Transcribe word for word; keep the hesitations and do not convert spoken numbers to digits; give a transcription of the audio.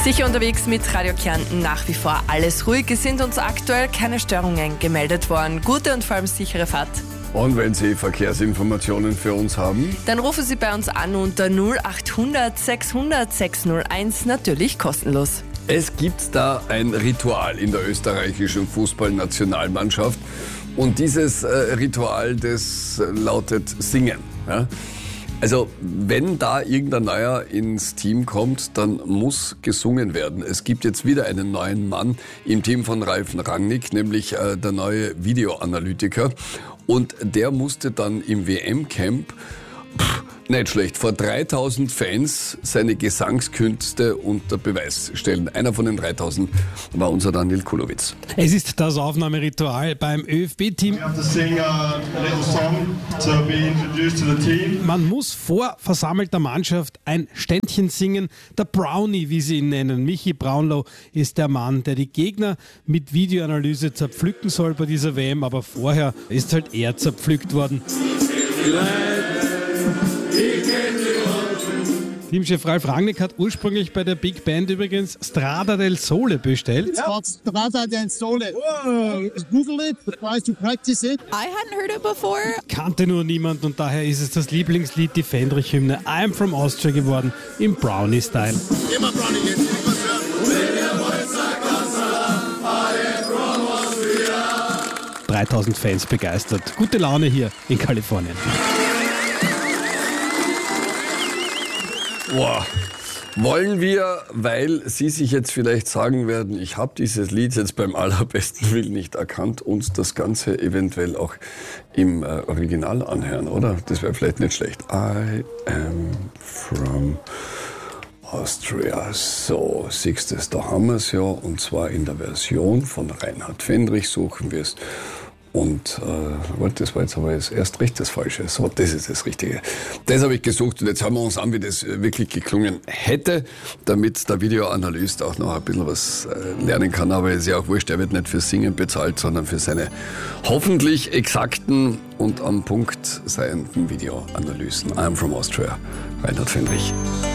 Sicher unterwegs mit Radio Kärnten, nach wie vor alles ruhig. Es sind uns aktuell keine Störungen gemeldet worden. Gute und vor allem sichere Fahrt. Und wenn Sie Verkehrsinformationen für uns haben, dann rufen Sie bei uns an unter null acht hundert sechshundert sechshunderteins, natürlich kostenlos. Es gibt da ein Ritual in der österreichischen Fußballnationalmannschaft und dieses äh, Ritual, das lautet Singen. Ja? Also wenn da irgendein Neuer ins Team kommt, dann muss gesungen werden. Es gibt jetzt wieder einen neuen Mann im Team von Ralf Rangnick, nämlich äh, der neue Videoanalytiker. Und der musste dann im W M-Camp, pff, nicht schlecht, vor dreitausend Fans seine Gesangskünste unter Beweis stellen. Einer von den dreitausend war unser Daniel Kulowitz. Es ist das Aufnahmeritual beim ÖFB-Team. Man muss vor versammelter Mannschaft ein Ständchen singen. Der Brownie, wie sie ihn nennen, Michi Braunlo, ist der Mann, der die Gegner mit Videoanalyse zerpflücken soll bei dieser W M. Aber vorher ist halt er zerpflückt worden. Teamchef Ralf Rangnick hat ursprünglich bei der Big Band übrigens Strada del Sole bestellt. Strada del Sole. Google it, try to practice it. I hadn't heard it before. Kannte nur niemand und daher ist es das Lieblingslied, die Fendrich-Hymne I'm from Austria geworden, im Brownie-Style. Immer Brownie jetzt. dreitausend Fans begeistert. Gute Laune hier in Kalifornien. Boah. Wollen wir, weil Sie sich jetzt vielleicht sagen werden, ich habe dieses Lied jetzt beim allerbesten Willen nicht erkannt, uns das Ganze eventuell auch im äh, Original anhören, oder? Das wäre vielleicht nicht schlecht. I am from Austria. So, siehst du, da haben wir es ja. Und zwar in der Version von Reinhard Fendrich suchen wir es. Und äh, das war jetzt aber erst recht das Falsche. So, das ist das Richtige. Das habe ich gesucht und jetzt hören wir uns an, wie das wirklich geklungen hätte, damit der Videoanalyst auch noch ein bisschen was äh, lernen kann. Aber es ist ja auch wurscht, er wird nicht fürs Singen bezahlt, sondern für seine hoffentlich exakten und am Punkt seienden Videoanalysen. I'm from Austria, Reinhard Fendrich.